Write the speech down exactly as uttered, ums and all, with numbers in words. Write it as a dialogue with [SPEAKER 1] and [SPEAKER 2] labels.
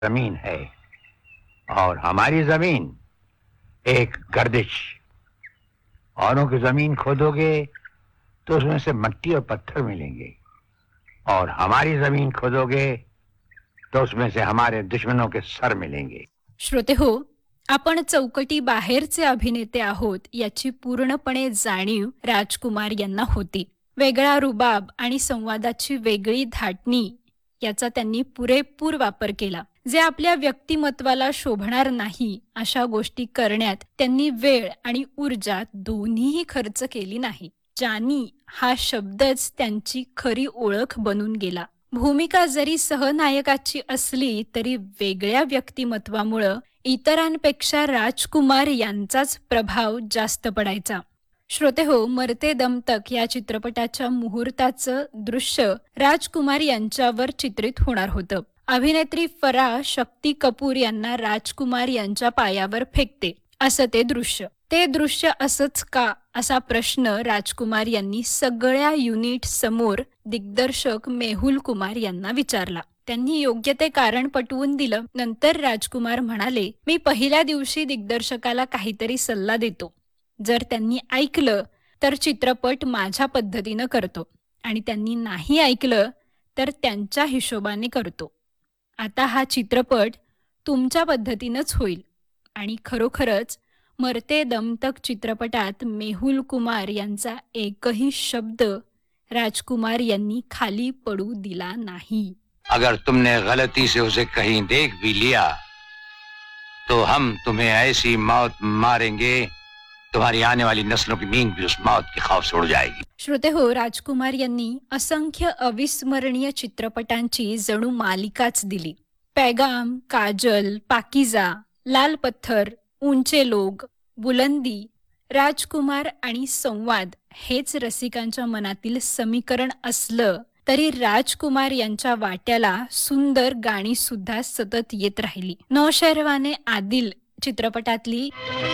[SPEAKER 1] जमीन है और हमारी जमीन एक गर्दिश। औरों की जमीन खोदोगे तो उसमें से मट्टी और पत्थर मिलेंगे, और हमारी जमीन खोदोगे तो उसमें से हमारे दुश्मनों के सर मिलेंगे।
[SPEAKER 2] श्रोते हो, आपण चौकटी बाहेरचे अभिनेते आहोत याची पूर्णपणे जाणीव राजकुमार यांना होती. वेगळा रुबाब आणि संवादाची वेगळी धाटणी याचा त्यांनी पुरेपूर वापर केला. जे आपल्या व्यक्तिमत्वाला शोभणार नाही अशा गोष्टी करण्यात त्यांनी वेळ आणि ऊर्जा दोन्हीही खर्च केली नाही. जानी हा शब्दच त्यांची खरी ओळख बनून गेला. भूमिका जरी सहनायकाची असली तरी वेगळ्या व्यक्तिमत्वामुळं इतरांपेक्षा राजकुमार यांचाच प्रभाव जास्त पडायचा. श्रोते हो, मरते दम तक या चित्रपटाच्या मुहूर्ताचं दृश्य राजकुमार यांच्यावर चित्रित होणार होतं. अभिनेत्री फराह शक्ती कपूर यांना राजकुमार यांच्या पायावर फेकते असं ते दृश्य. ते दृश्य असंच का असा प्रश्न राजकुमार यांनी सगळ्या युनिट समोर दिग्दर्शक मेहुल कुमार यांना विचारला. त्यांनी योग्य ते कारण पटवून दिलं. नंतर राजकुमार म्हणाले, मी पहिल्या दिवशी दिग्दर्शकाला काहीतरी सल्ला देतो. जर त्यांनी ऐकलं तर चित्रपट माझ्या पद्धतीनं करतो, आणि त्यांनी नाही ऐकलं तर त्यांच्या हिशोबाने करतो. आता हा चित्रपट तुमच्या पद्धतीनंच होईल. आणि खरोखरच मरते दम तक चित्रपटात मेहुल कुमार यांचा एकही शब्द राजकुमार यांनी खाली पडू दिला नाही.
[SPEAKER 1] अगर तुमने गलती से उसे कहीं देख भी लिया तो हम तुम्हें ऐसी मौत मारेंगे, तुम्हारी आने वाली नस्लों की नींद भी उस मौत के खौफ से उड़ जाएगी.
[SPEAKER 2] श्रोते हो, राजकुमार यांनी असंख्य अविस्मरणीय चित्रपटांची जणू मालिकाच दिली. पैगाम, काजल, पाकीजा, लाल पत्थर, ऊंचे लोग, बुलंदी, राजकुमार आणि संवाद हेच रसिकांच्या मनातील समीकरण असलं तरी राजकुमार यांच्या वाट्याला सुंदर गाणी सुद्धा सतत येत राहिली. नौशेरवाने आदिल चित्रपटातली